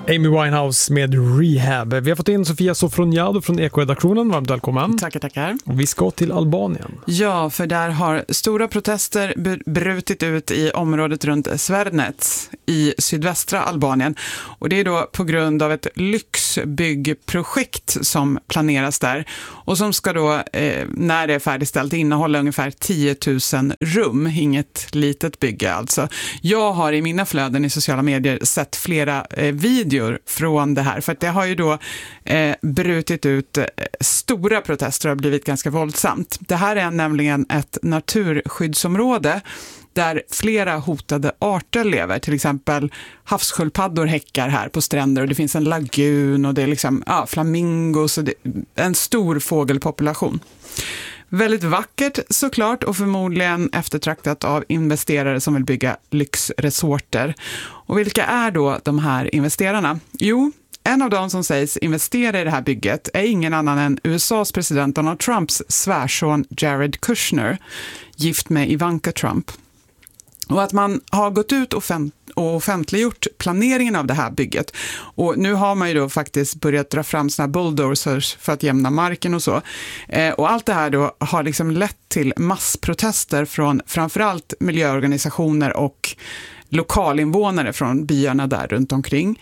Amy Winehouse med Rehab. Vi har fått in Sofia Sofroniado från Eko-redaktionen. Varmt välkommen. Tackar. Och vi ska till Albanien. Ja, för där har stora protester brutit ut i området runt Zvernec i sydvästra Albanien. Och det är då på grund av ett lyxbyggprojekt som planeras där. Och som ska då, när det är färdigställt, innehålla ungefär 10 000 rum. Inget litet bygge alltså. Jag har i mina flöden i sociala medier sett flera videor från det här. För att det har ju då brutit ut stora protester och har blivit ganska våldsamt. Det här är nämligen ett naturskyddsområde där flera hotade arter lever. Till exempel havssköldpaddor häckar här på stränder och det finns en lagun och det är liksom flamingos och det är en stor fågelpopulation. Väldigt vackert såklart och förmodligen eftertraktat av investerare som vill bygga lyxresorter. Och vilka är då de här investerarna? Jo, en av dem som sägs investera i det här bygget är ingen annan än USAs president Donald Trumps svärson Jared Kushner, gift med Ivanka Trump. Och att man har gått ut och offentliggjort planeringen av det här bygget. Och nu har man ju då faktiskt börjat dra fram såna bulldozers för att jämna marken och så. Och allt det här då har liksom lett till massprotester från framförallt miljöorganisationer och lokalinvånare från byarna där runt omkring.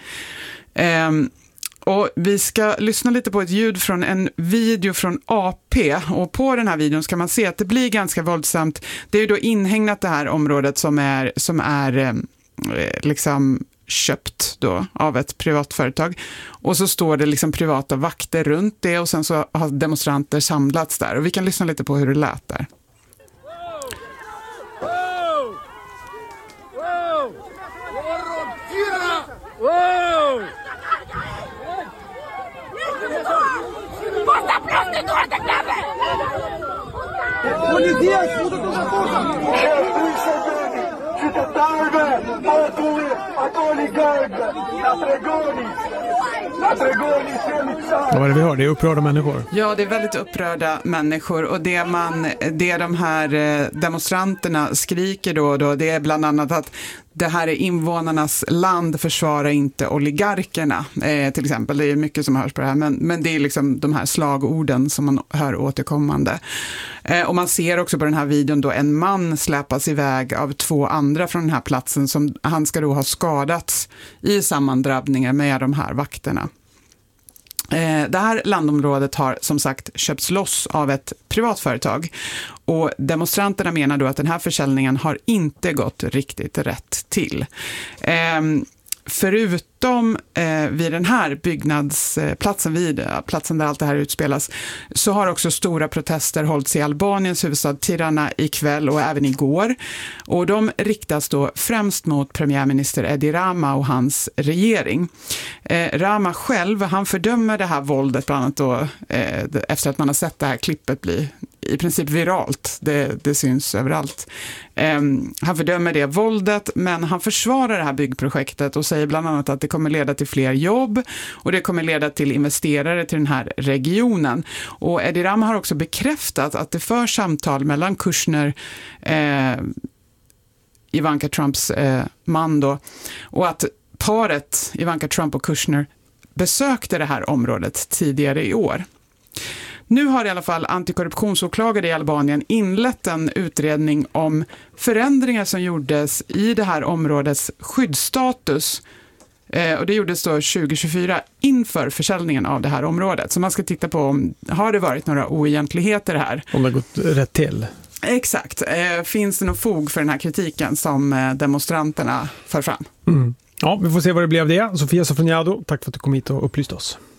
Och vi ska lyssna lite på ett ljud från en video från AP och på den här videon ska man se att det blir ganska våldsamt. Det är ju då inhägnat det här området som är liksom köpt då av ett privat företag. Och så står det liksom privata vakter runt det och sen så har demonstranter samlats där. Och vi kan lyssna lite på hur det lät där. Vad var det vi hörde? Det är upprörda människor. Ja, det är väldigt upprörda människor och det de här demonstranterna skriker då det är bland annat att det här är invånarnas land, försvara inte oligarkerna till exempel. Det är mycket som hörs på det här, men det är liksom de här slagorden som man hör återkommande. Och man ser också på den här videon då en man släpas iväg av 2 andra från den här platsen som han ska då ha skadats i sammandrabbningar med de här vakterna. Det här landområdet har som sagt köpts loss av ett privat företag och demonstranterna menar då att den här försäljningen har inte gått riktigt rätt till. Förutom vid den här byggnadsplatsen, platsen där allt det här utspelas, så har också stora protester hållits i Albaniens huvudstad Tirana ikväll och även igår. Och de riktas då främst mot premiärminister Edi Rama och hans regering. Rama själv, han fördömer det här våldet bland annat då, efter att man har sett det här klippet bli i princip viralt. Det syns överallt. Han fördömer det våldet, men han försvarar det här byggprojektet och säger bland annat att det kommer leda till fler jobb och det kommer leda till investerare till den här regionen. Och Edi Rama har också bekräftat att det förs samtal mellan Kushner, Ivanka Trumps man då, och att paret Ivanka Trump och Kushner besökte det här området tidigare i år. Nu har i alla fall antikorruptionsåklagare i Albanien inlett en utredning om förändringar som gjordes i det här områdets skyddsstatus. Och det gjordes då 2024 inför försäljningen av det här området. Så man ska titta på om har det varit några oegentligheter här. Om det har gått rätt till. Exakt. Finns det någon fog för den här kritiken som demonstranterna för fram? Ja, vi får se vad det blev av det. Sofia Sofroniado, tack för att du kom hit och upplyste oss.